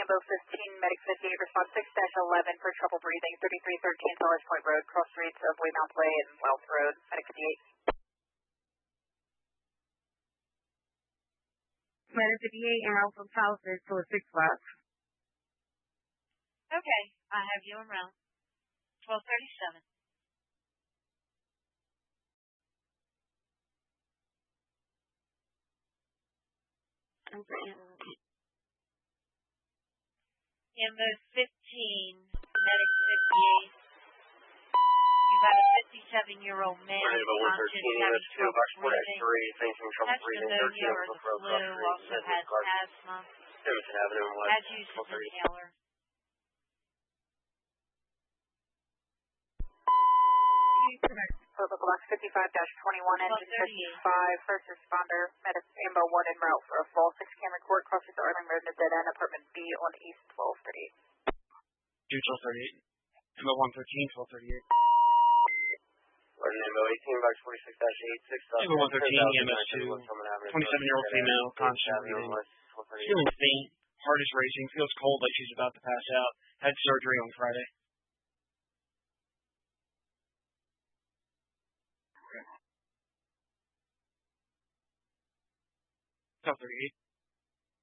Ambo 15, Medic 58, response 6-11 for trouble breathing, 3313 Sellers Point Road, cross streets of Waymount Way and Wells Road, Medic 58. Medic 58 and Ralph from Palisades to a 6 left. Okay, I have you en route. 1237. Ambo 15, Medic 58. You have a 57-year-old male conscious having trouble breathing, has pneumonia or the flu, also has asthma, has used an inhaler. Protocol box 55-21, engine 55, first responder, Medic Ambo 1 en route for a fall 6 camera court, crosses the Arling Road in the dead end, apartment B on East 1238. 1238. Ambo 113, 1238. Ambo 18, box 46-86. Ambo 113, EMS 2, 27-year-old female, conscious breathing, feeling faint, heart is racing, feels cold like she's about to pass out, had surgery on Friday. 1238.